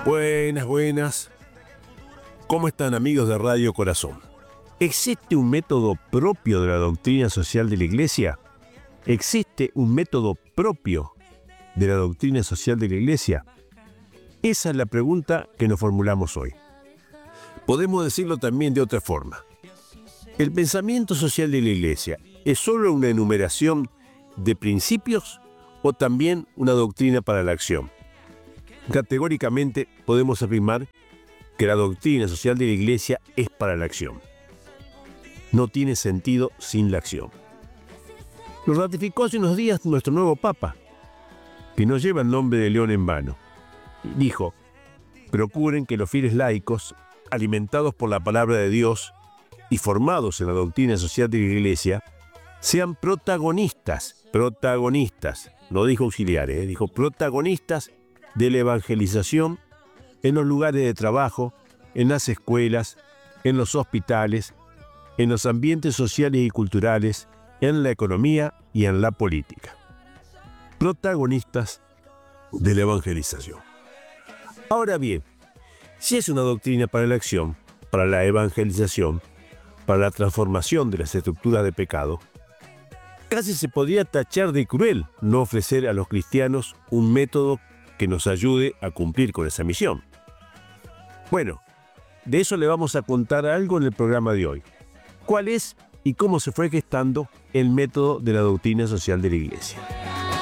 Buenas, buenas. ¿Cómo están, amigos de Radio Corazón? ¿Existe un método propio de la doctrina social de la Iglesia? ¿Existe un método propio de la doctrina social de la Iglesia? Esa es la pregunta que nos formulamos hoy. Podemos decirlo también de otra forma. ¿El pensamiento social de la Iglesia es solo una enumeración de principios o también una doctrina para la acción? Categóricamente podemos afirmar que la doctrina social de la Iglesia es para la acción. No tiene sentido sin la acción. Lo ratificó hace unos días nuestro nuevo Papa, que no lleva el nombre de León en vano. Dijo: procuren que los fieles laicos, alimentados por la palabra de Dios y formados en la doctrina social de la Iglesia, sean protagonistas, no dijo auxiliares, dijo protagonistas de la evangelización en los lugares de trabajo, en las escuelas, en los hospitales, en los ambientes sociales y culturales, en la economía y en la política. Protagonistas de la evangelización. Ahora bien, si es una doctrina para la acción, para la evangelización, para la transformación de las estructuras de pecado, casi se podría tachar de cruel no ofrecer a los cristianos un método que nos ayude a cumplir con esa misión. Bueno, de eso le vamos a contar algo en el programa de hoy. ¿Cuál es y cómo se fue gestando el método de la doctrina social de la Iglesia?